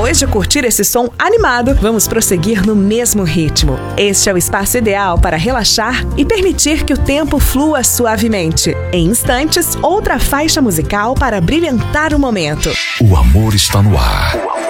Depois de curtir esse som animado, vamos prosseguir no mesmo ritmo. Este é o espaço ideal para relaxar e permitir que o tempo flua suavemente. Em instantes, outra faixa musical para brilhantar o momento. O amor está no ar.